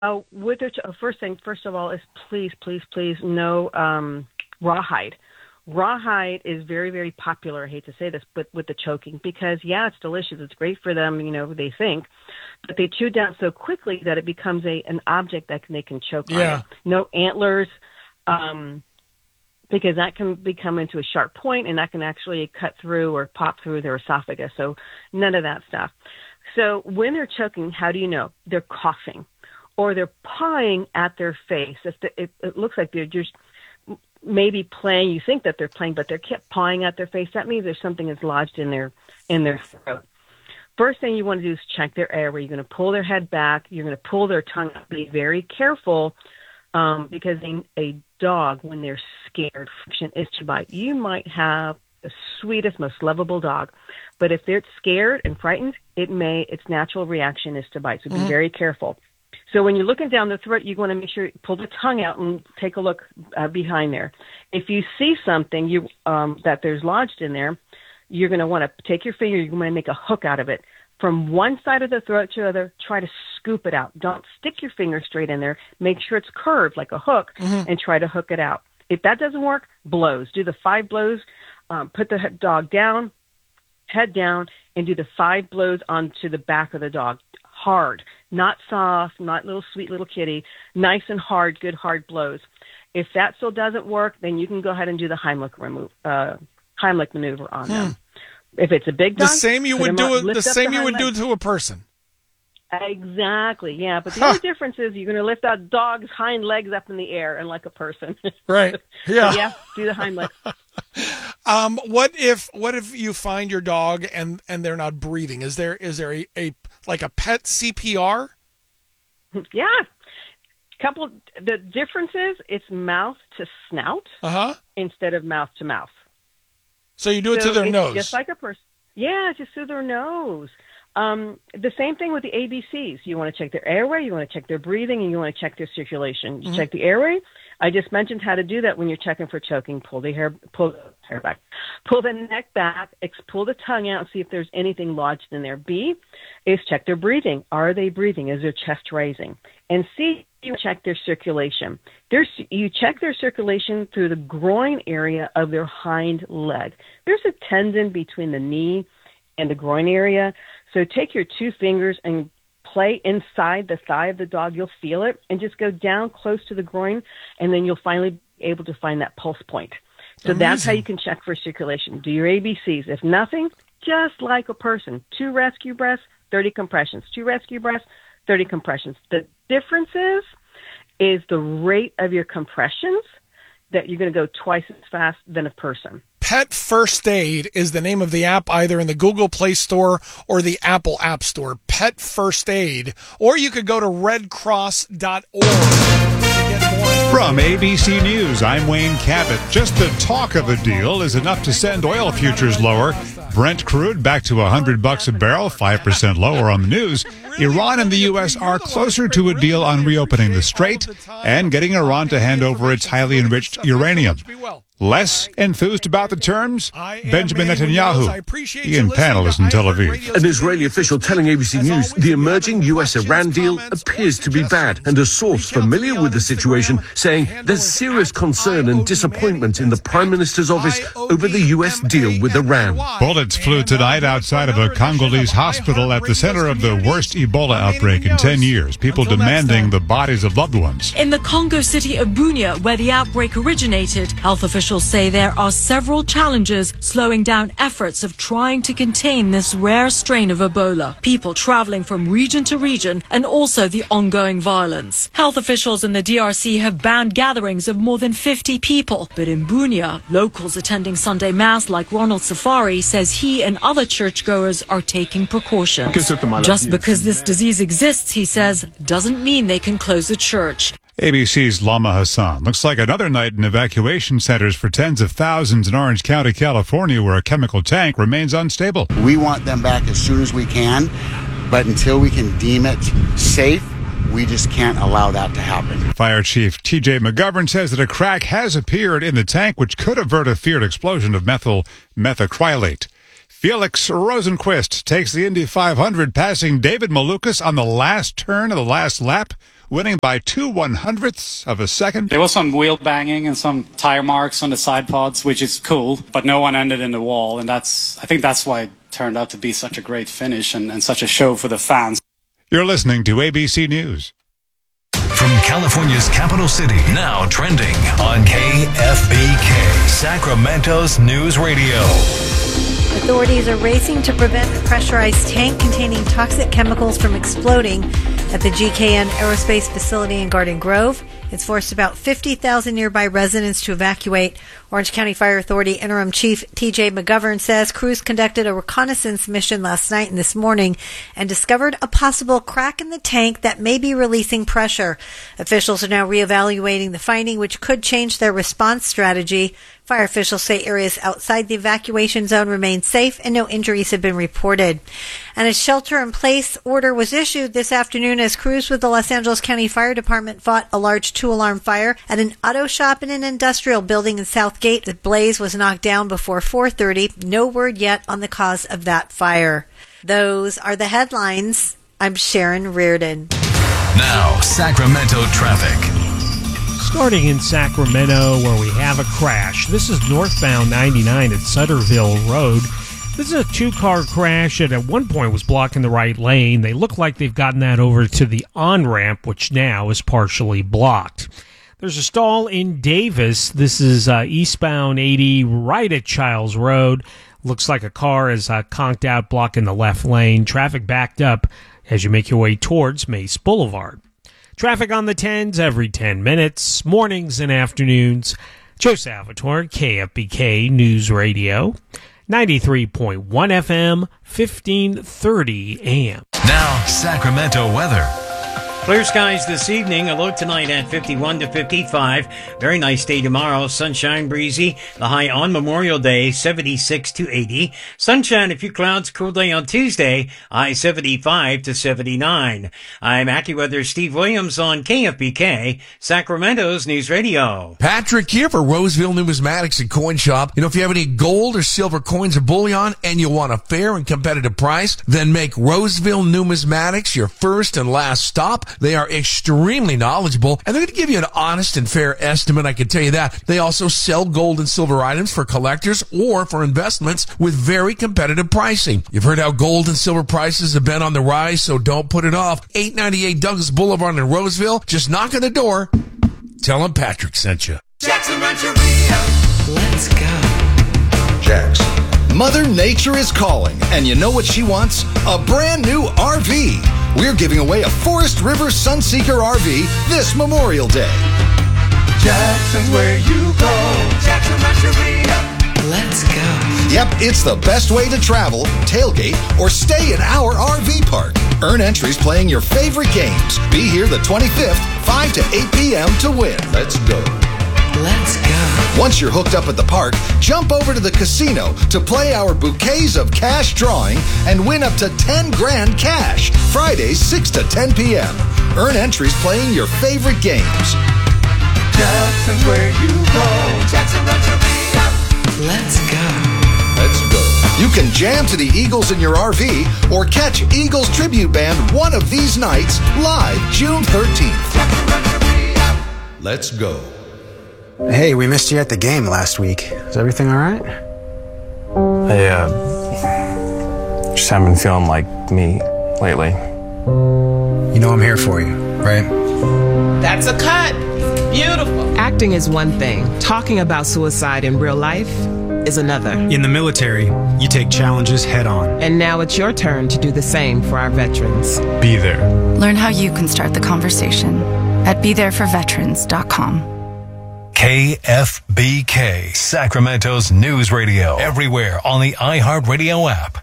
Oh, first of all, is please, please, please, no rawhide. Rawhide is very, very popular. I hate to say this, but with the choking, because yeah, it's delicious. It's great for them, they think, but they chew down so quickly that it becomes an object that they can choke on it. No antlers, because that can become into a sharp point, and that can actually cut through or pop through their esophagus. So none of that stuff. So when they're choking, how do you know? They're coughing, or they're pawing at their face. It looks like they're just maybe playing. You think that they're playing, but they're kept pawing at their face. That means there's something that's lodged in their throat. First thing you want to do is check their airway. You're going to pull their head back. You're going to pull their tongue up. Be very careful, because a dog, when they're scared, friction is to bite. You might have the sweetest, most lovable dog, but if they're scared and frightened, its natural reaction is to bite. So be very careful. So when you're looking down the throat, you want to make sure you pull the tongue out and take a look behind there. If you see something that there's lodged in there, you're going to want to take your finger, you're going to make a hook out of it. From one side of the throat to the other, try to scoop it out. Don't stick your finger straight in there. Make sure it's curved like a hook, and try to hook it out. If that doesn't work, blows. Do the 5 blows. Put the dog down, head down, and do the 5 blows onto the back of the dog. Hard, not soft, not little sweet little kitty. Nice and hard, good hard blows. If that still doesn't work, then you can go ahead and do the Heimlich maneuver on them. If it's a big dog, the same you would do to a person. Exactly, yeah. But the only difference is you're going to lift that dog's hind legs up in the air and like a person. Right. Yeah. Yeah. Do the hind legs. What if you find your dog and they're not breathing? Is there a pet CPR? Yeah. The difference is it's mouth to snout instead of mouth to mouth. So you do it to their nose. Just like a person. Yeah, just through their nose. The same thing with the ABCs. You want to check their airway, you want to check their breathing, and you want to check their circulation. You check the airway. I just mentioned how to do that when you're checking for choking. Pull the hair back. Pull the neck back. Pull the tongue out and see if there's anything lodged in there. B is check their breathing. Are they breathing? Is their chest rising? And C, you check their circulation. You check their circulation through the groin area of their hind leg. There's a tendon between the knee and the groin area. So take your 2 fingers and play inside the thigh of the dog. You'll feel it, and just go down close to the groin, and then you'll finally be able to find that pulse point. So that's how you can check for circulation. Do your ABCs. If nothing, just like a person, 2 rescue breaths, 30 compressions. 2 rescue breaths, 30 compressions. The difference is the rate of your compressions, that you're going to go twice as fast than a person. Pet First Aid is the name of the app, either in the Google Play Store or the Apple App Store. Pet First Aid. Or you could go to redcross.org to get more. From ABC News, I'm Wayne Cabot. Just the talk of a deal is enough to send oil futures lower. Brent crude back to $100 a barrel, 5% lower on the news. Iran and the U.S. are closer to a deal on reopening the strait and getting Iran to hand over its highly enriched uranium. Less enthused about the terms? Benjamin Netanyahu. Ian Panelist in Tel Aviv. An Israeli official telling ABC News the emerging U.S.-Iran deal appears to be bad, and a source familiar with the situation saying there's serious concern and disappointment in the Prime Minister's office over the U.S. deal with Iran. Bullets flew tonight outside of a Congolese hospital at the center of the worst Ebola outbreak in 10 years. People demanding the bodies of loved ones. In the Congo city of Bunia, where the outbreak originated, health officials say there are several challenges slowing down efforts of trying to contain this rare strain of Ebola. People traveling from region to region, and also the ongoing violence. Health officials in the DRC have banned gatherings of more than 50 people. But in Bunia, locals attending Sunday Mass like Ronald Safari says he and other churchgoers are taking precautions. Just because this disease exists, he says, doesn't mean they can close a church. ABC's Lama Hassan. Looks like another night in evacuation centers for tens of thousands in Orange County, California, where a chemical tank remains unstable. We want them back as soon as we can, but until we can deem it safe, we just can't allow that to happen. Fire Chief T.J. McGovern says that a crack has appeared in the tank, which could avert a feared explosion of methacrylate. Felix Rosenqvist takes the Indy 500, passing David Malukas on the last turn of the last lap winning by 2/100ths of a second. There was some wheel banging and some tire marks on the side pods, which is cool, but no one ended in the wall, and I think that's why it turned out to be such a great finish and such a show for the fans. You're listening to ABC News. From California's capital city, now trending on KFBK, Sacramento's News Radio. Authorities are racing to prevent a pressurized tank containing toxic chemicals from exploding at the GKN Aerospace facility in Garden Grove. It's forced about 50,000 nearby residents to evacuate. Orange County Fire Authority Interim Chief TJ McGovern says crews conducted a reconnaissance mission last night and this morning and discovered a possible crack in the tank that may be releasing pressure. Officials are now reevaluating the finding, which could change their response strategy. Fire officials say areas outside the evacuation zone remain safe and no injuries have been reported. And a shelter-in-place order was issued this afternoon as crews with the Los Angeles County Fire Department fought a large two-alarm fire at an auto shop in an industrial building in Southgate. The blaze was knocked down before 4:30. No word yet on the cause of that fire. Those are the headlines. I'm Sharon Reardon. Now, Sacramento traffic. Starting in Sacramento, where we have a crash. This is northbound 99 at Sutterville Road. This is a two-car crash that at one point was blocking the right lane. They look like they've gotten that over to the on-ramp, which now is partially blocked. There's a stall in Davis. This is eastbound 80 right at Childs Road. Looks like a car is conked out, blocking the left lane. Traffic backed up as you make your way towards Mace Boulevard. Traffic on the 10s every 10 minutes, mornings and afternoons. Joe Salvatore, KFBK News Radio, 93.1 FM, 1530 AM. Now, Sacramento weather. Clear skies this evening. A low tonight at 51 to 55. Very nice day tomorrow. Sunshine, breezy. The high on Memorial Day, 76 to 80. Sunshine, a few clouds. Cool day on Tuesday. High 75 to 79. I'm AccuWeather Steve Williams on KFBK, Sacramento's News Radio. Patrick here for Roseville Numismatics and Coin Shop. You know, if you have any gold or silver coins or bullion and you want a fair and competitive price, then make Roseville Numismatics your first and last stop. They are extremely knowledgeable, and they're going to give you an honest and fair estimate, I can tell you that. They also sell gold and silver items for collectors or for investments with very competitive pricing. You've heard how gold and silver prices have been on the rise, so don't put it off. 898 Douglas Boulevard in Roseville. Just knock on the door. Tell them Patrick sent you. Jackson Rancheria. Let's go. Jax. Mother Nature is calling, and you know what she wants? A brand new RV. We're giving away a Forest River Sunseeker RV this Memorial Day. Jackson's where you go. Jackson Rancheria. Let's go. Yep, it's the best way to travel, tailgate, or stay in our RV park. Earn entries playing your favorite games. Be here the 25th, 5 to 8 p.m. to win. Let's go. Let's go. Once you're hooked up at the park, jump over to the casino to play our bouquets of cash drawing and win up to 10 grand cash. Fridays, 6 to 10 p.m. Earn entries playing your favorite games. Jackson's where you go. Jackson Rancheria. Let's go. Let's go. You can jam to the Eagles in your RV or catch Eagles Tribute Band one of these nights live June 13th. Jackson Rancheria. Let's go. Hey, we missed you at the game last week. Is everything all right? I just haven't been feeling like me lately. You know I'm here for you, right? That's a cut. Beautiful. Acting is one thing. Talking about suicide in real life is another. In the military, you take challenges head on. And now it's your turn to do the same for our veterans. Be there. Learn how you can start the conversation at BeThereForVeterans.com. KFBK, Sacramento's News Radio. Everywhere on the iHeartRadio app.